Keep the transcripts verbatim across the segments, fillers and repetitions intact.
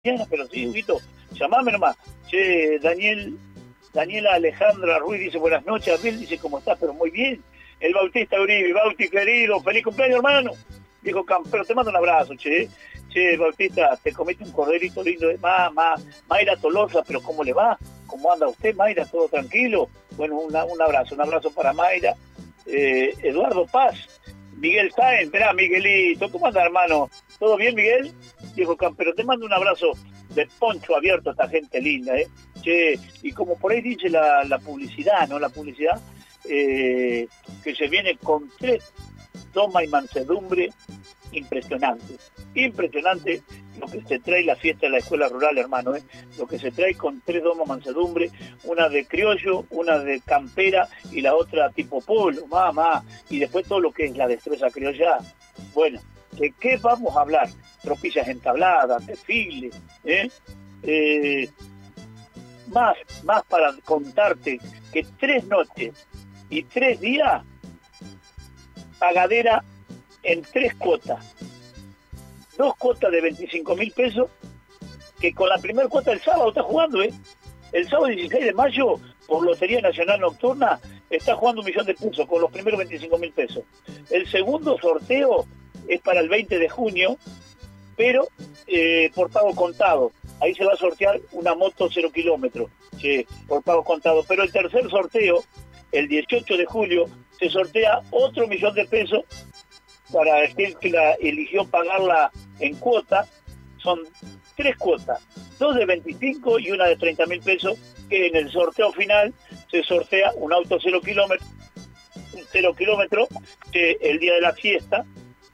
Pero sí, Huguito, llamame nomás. Che, Daniel, Daniela Alejandra Ruiz dice buenas noches. Abel dice cómo estás, pero muy bien. El Bautista Uribe, Bauti querido, feliz cumpleaños, hermano. Dijo Campero, te mando un abrazo, che. Che, Bautista, te comete un corderito lindo de más, más. Mayra Tolosa, pero ¿cómo le va? ¿Cómo anda usted, Mayra? ¿Todo tranquilo? Bueno, una, un abrazo, un abrazo para Mayra. Eh, Eduardo Paz, Miguel Sáenz, verá, Miguelito, ¿cómo anda, hermano? ¿Todo bien, Miguel? Dijo Campero, te mando un abrazo de poncho abierto a esta gente linda, ¿eh? Che, y como por ahí dice la, la publicidad, ¿no? La publicidad eh, que se viene con tres toma y mansedumbre impresionante. Impresionante lo que se trae la fiesta de la escuela rural, hermano, ¿eh? Lo que se trae con tres domas mansedumbre, una de criollo, una de campera y la otra tipo polo, mamá, y después todo lo que es la destreza criolla. Bueno, ¿de qué vamos a hablar? Tropillas entabladas, desfiles, ¿eh? Eh, más, más para contarte que tres noches y tres días, pagadera en tres cuotas. Dos cuotas de veinticinco mil pesos, que con la primera cuota del sábado está jugando, ¿eh? El sábado dieciséis de mayo, por Lotería Nacional Nocturna, está jugando un millón de pesos, con los primeros veinticinco mil pesos. El segundo sorteo es para el veinte de junio, pero eh, por pago contado. Ahí se va a sortear una moto cero kilómetros, che, por pago contado. Pero el tercer sorteo, el dieciocho de julio, se sortea otro millón de pesos para aquel que la eligió pagarla en cuota. Son tres cuotas, dos de veinticinco y una de treinta mil pesos, que en el sorteo final se sortea un auto cero kilómetros, un cero kilómetro, que el día de la fiesta,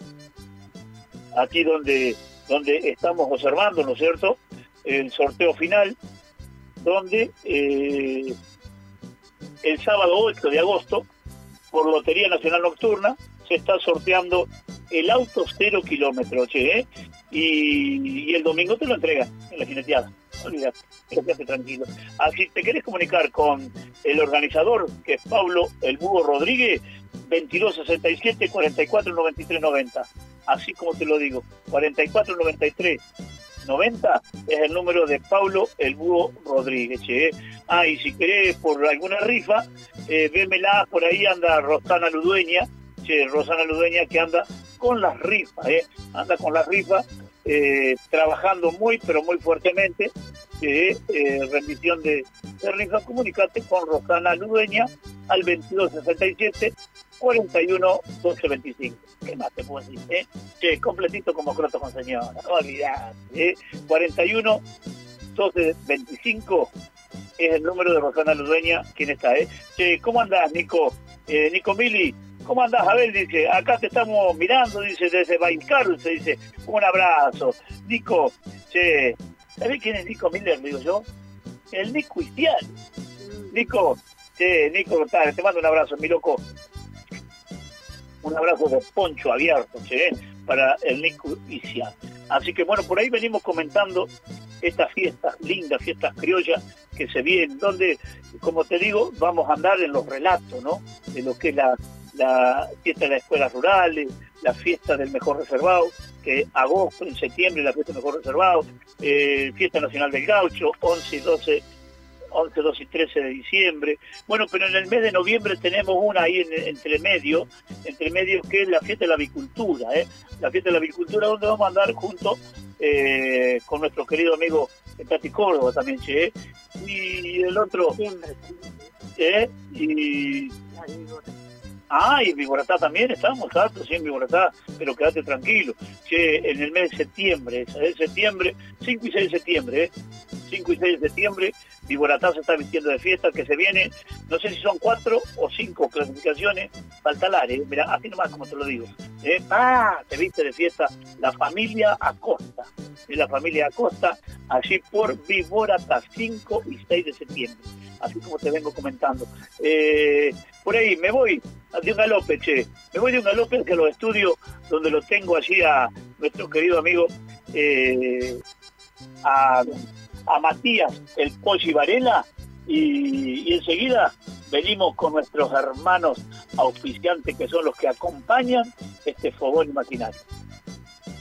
aquí donde, donde estamos observando, ¿no es cierto?, el sorteo final, donde eh, el sábado ocho de agosto, por Lotería Nacional Nocturna, se está sorteando el auto cero kilómetros, che, ¿eh? y, y el domingo te lo entregan en la jineteada. Olvídate, quédate tranquilo. Así te querés comunicar con el organizador, que es Pablo el Búho Rodríguez, veintidós sesenta y siete, cuarenta y cuatro noventa y tres noventa. Así como te lo digo, cuarenta y cuatro noventa y tres noventa es el número de Pablo el Búho Rodríguez, che. Ah, y si querés por alguna rifa, eh, vémela, por ahí anda Rosana Ludueña, che, Rosana Ludueña, que anda con las rifas, eh, anda con las rifas, eh, trabajando muy, pero muy fuertemente, eh, eh, rendición de, de rifas. Comunicate con Rosana Ludueña al veintidós sesenta y siete, cuarenta y uno doce veinticinco. ¿Qué más te puedo decir? Eh? Che, completito como croto con señora, no olvidate, eh. cuarenta y uno doce veinticinco es el número de Rosana Ludueña, quien está, eh. Che, ¿cómo andás, Nico? Eh, Nico Mili, ¿cómo andás, Abel? Dice, acá te estamos mirando, dice, desde Baincarl, se dice, un abrazo. Nico, che, ¿sabés quién es Nico Miller, digo yo? El Nico Istial. Nico, che, Nico, te mando un abrazo, mi loco. Un abrazo de poncho abierto, che, para el Nico Istial. Así que bueno, por ahí venimos comentando estas fiestas lindas, fiestas criollas que se vienen, donde, como te digo, vamos a andar en los relatos, ¿no? De lo que es la, la fiesta de las escuelas rurales, la fiesta del mejor reservado, que agosto, en septiembre, la fiesta del mejor reservado, eh, fiesta nacional del gaucho, once, doce, once, doce y trece de diciembre. Bueno, pero en el mes de noviembre tenemos una ahí en, entre medio, entre medio, que es la fiesta de la avicultura, ¿eh? La fiesta de la avicultura, donde vamos a andar juntos eh, con nuestro querido amigo Tati Córdoba también, che, y el otro, ¿eh? Y... Ah, y en Viboratá también estamos, exacto, sí, en Viboratá, pero quédate tranquilo, que en el mes de septiembre, de septiembre, cinco y seis de septiembre, ¿eh? cinco y seis de septiembre, Viboratá se está vistiendo de fiesta, que se viene, no sé si son cuatro o cinco clasificaciones, Faltalar, ¿eh? Mira, así nomás como te lo digo, ¿eh? Ah, se viste de fiesta la familia Acosta, es la familia Acosta, allí por Viboratá, cinco y seis de septiembre, así como te vengo comentando. Eh, por ahí me voy de un galope, che, me voy de un galope hacia los estudios, donde lo tengo allí a nuestro querido amigo, eh, a, a Matías, el Polli Varela, y, y enseguida venimos con nuestros hermanos auspiciantes, que son los que acompañan este fogón imaginario.